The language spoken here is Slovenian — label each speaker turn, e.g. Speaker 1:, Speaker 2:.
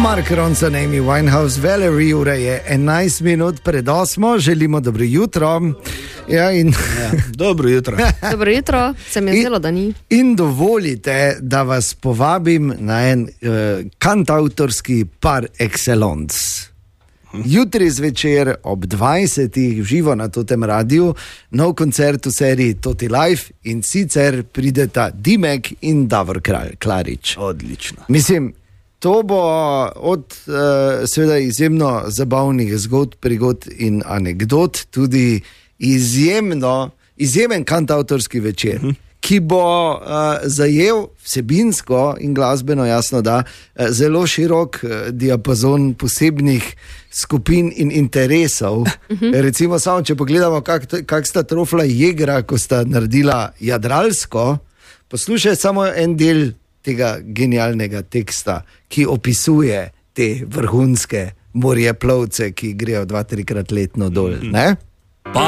Speaker 1: Mark Ronson, Amy Winehouse, Valerie, ura je 11 minut pred 8, želimo dobro jutro.
Speaker 2: Dobro jutro.
Speaker 3: Dobro jutro, se mi je zdelo, da ni.
Speaker 1: In dovolite, da vas povabim na en kantautorski par excellence. Jutri zvečer ob 20. živo na Totem radiju, nov koncert v seriji Toti Life in sicer prideta Dimek in Davor Klarič.
Speaker 2: Odlično.
Speaker 1: Mislim, to bo od seveda izjemno zabavnih zgodb, prigod in anegdot, tudi izjemen kantautorski večer, ki bo zajel vsebinsko in glasbeno, jasno da, zelo širok diapazon posebnih skupin in interesov. Recimo samo, če pogledamo, kak sta trofla Jegra, ko sta naredila jadralsko, poslušaj samo en del tega genialnega teksta, ki opisuje te vrhunske morjeplovce, ki grejo 2-3 krat letno dol, ne?